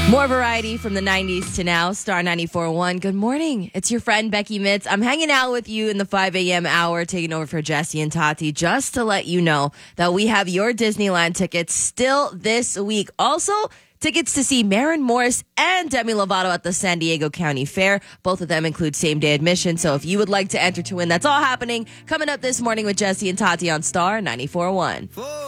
More variety from the 90s to now. Star 94.1. Good morning. It's your friend Becky Mitz. I'm hanging out with you in the 5 a.m. hour, taking over for Jesse and Tati, just to let you know that we have your Disneyland tickets still this week. Also, tickets to see Maren Morris and Demi Lovato at the San Diego County Fair. Both of them include same-day admission. So if you would like to enter to win, that's all happening coming up this morning with Jesse and Tati on Star 94.1.